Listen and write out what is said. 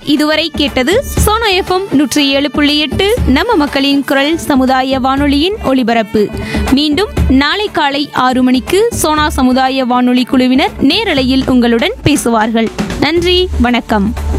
இதுவரை கேட்டது சோனா எஃப்எம் 107.8 நம்ம மக்களின் குரல் சமுதாய வானொலியின் ஒலிபரப்பு. மீண்டும் நாளை காலை 6 மணிக்கு சோனா சமுதாய வானொலி குழுவினர் நேரலையில் உங்களுடன் பேசுவார்கள். நன்றி, வணக்கம்.